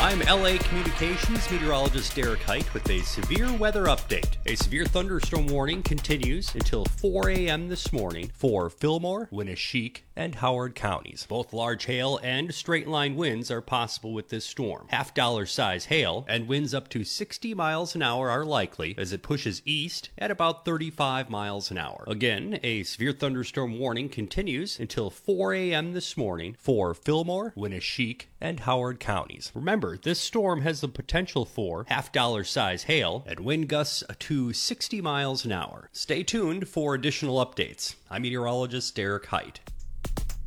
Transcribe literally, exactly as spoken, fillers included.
I'm L A Communications meteorologist Derek Height with a severe weather update. A severe thunderstorm warning continues until four a.m. this morning for Fillmore, Winneshiek, and Howard counties. Both large hail and straight-line winds are possible with this storm. Half-dollar size hail and winds up to sixty miles an hour are likely as it pushes east at about thirty-five miles an hour. Again, a severe thunderstorm warning continues until four a.m. this morning for Fillmore, Winneshiek, and Howard counties. Remember, this storm has the potential for half-dollar size hail and wind gusts to sixty miles an hour. Stay tuned for additional updates. I'm meteorologist Derek Height.